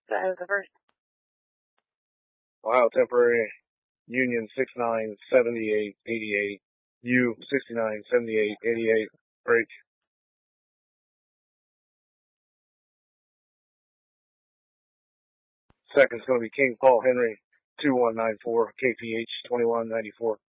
That is the first. Ohio Temporary Union 697888. U 697888. Break. Second's going to be King Paul Henry 2194 KPH 2194.